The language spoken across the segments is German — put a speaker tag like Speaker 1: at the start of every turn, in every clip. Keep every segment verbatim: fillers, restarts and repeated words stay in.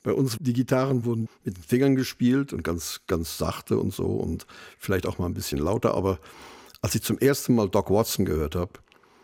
Speaker 1: Bei uns, die Gitarren wurden mit den Fingern gespielt und ganz, ganz sachte und so und vielleicht auch mal ein bisschen lauter. Aber als ich zum ersten Mal Doc Watson gehört habe,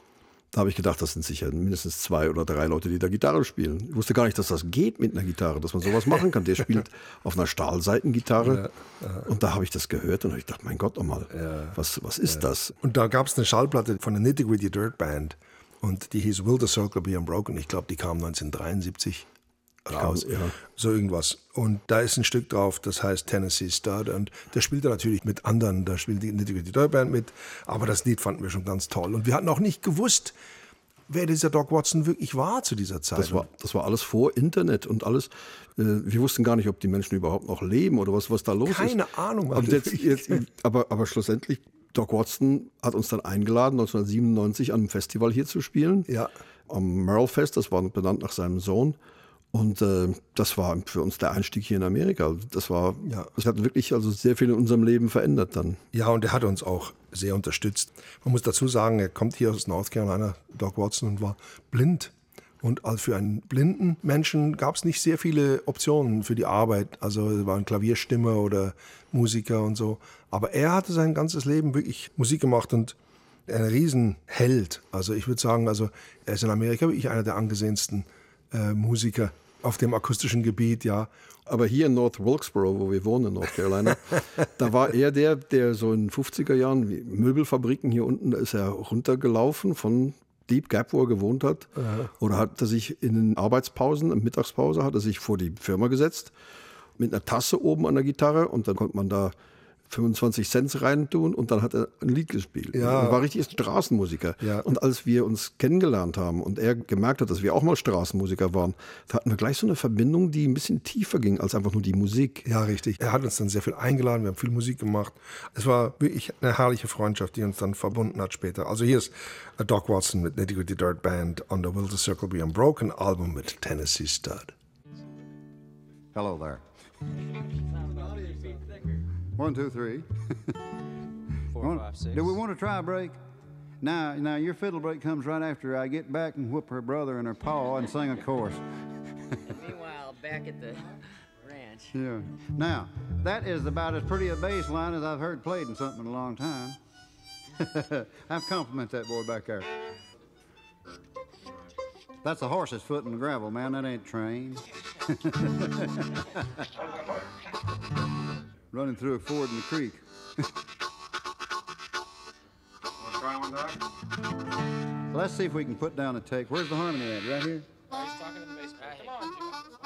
Speaker 1: da habe ich gedacht, das sind sicher mindestens zwei oder drei Leute, die da Gitarre spielen. Ich wusste gar nicht, dass das geht mit einer Gitarre, dass man sowas machen kann. Der spielt auf einer Stahlseitengitarre ja, ja. Und da habe ich das gehört und habe ich gedacht, mein Gott nochmal, ja. was, was ist ja. das?
Speaker 2: Und da gab es eine Schallplatte von der Nitty Gritty Dirt Band und die hieß Will the Circle Be Unbroken. Ich glaube, die kam neunzehnhundertdreiundsiebzig raus, ja, ja. so irgendwas. Und da ist ein Stück drauf, das heißt Tennessee Stud und da spielt er natürlich mit anderen, da spielt die Nitty Gritty Dirt Band mit, aber das Lied fanden wir schon ganz toll. Und wir hatten auch nicht gewusst, wer dieser Doc Watson wirklich war zu dieser Zeit.
Speaker 1: Das war, das war alles vor Internet und alles. Äh, wir wussten gar nicht, ob die Menschen überhaupt noch leben oder was, was da los
Speaker 2: Keine
Speaker 1: ist.
Speaker 2: Keine Ahnung.
Speaker 1: Und jetzt, jetzt, aber, aber schlussendlich, Doc Watson hat uns dann eingeladen, neunzehnhundertsiebenundneunzig an einem Festival hier zu spielen.
Speaker 2: Ja.
Speaker 1: Am Merle Fest, das war benannt nach seinem Sohn. Und äh, das war für uns der Einstieg hier in Amerika. Das war, ja. das hat wirklich also sehr viel in unserem Leben verändert dann.
Speaker 2: Ja, und er hat uns auch sehr unterstützt. Man muss dazu sagen, er kommt hier aus North Carolina, Doc Watson, und war blind. Und für einen blinden Menschen gab es nicht sehr viele Optionen für die Arbeit. Also er war ein Klavierstimmer oder Musiker und so. Aber er hatte sein ganzes Leben wirklich Musik gemacht und ein Riesenheld. Also ich würde sagen, also er ist in Amerika wirklich einer der angesehensten Äh, Musiker auf dem akustischen Gebiet, ja.
Speaker 1: Aber hier in North Wilkesboro, wo wir wohnen in North Carolina, da war er der, der so in den fünfziger Jahren, wie Möbelfabriken hier unten, da ist er runtergelaufen von Deep Gap, wo er gewohnt hat. Aha. Oder hat er sich in den Arbeitspausen, in Mittagspause, hat er sich vor die Firma gesetzt, mit einer Tasse oben an der Gitarre und dann konnte man da fünfundzwanzig Cent reintun und dann hat er ein Lied gespielt.
Speaker 2: Ja.
Speaker 1: Er war richtig Straßenmusiker.
Speaker 2: Ja.
Speaker 1: Und als wir uns kennengelernt haben und er gemerkt hat, dass wir auch mal Straßenmusiker waren, da hatten wir gleich so eine Verbindung, die ein bisschen tiefer ging als einfach nur die Musik.
Speaker 2: Ja, richtig. Er hat uns dann sehr viel eingeladen, wir haben viel Musik gemacht. Es war wirklich eine herrliche Freundschaft, die uns dann verbunden hat später. Also hier ist Doc Watson mit Nitty Gritty Dirt Band on the Will the Circle Be Unbroken Album mit Tennessee Stud.
Speaker 3: Hello there. One, two, three.
Speaker 4: Four, five, six.
Speaker 3: Do we want to try a break? Now, now your fiddle break comes right after I get back and whoop her brother and her paw and sing a chorus.
Speaker 4: Meanwhile, back at the ranch.
Speaker 3: Yeah. Now, that is about as pretty a bass line as I've heard played in something in a long time. I compliment that boy back there. That's a horse's foot in the gravel, man. That ain't trained. Running through a ford in the creek.
Speaker 5: Try one, Doc?
Speaker 3: Let's see if we can put down a take. Where's the harmony at? Right here?
Speaker 4: He's talking to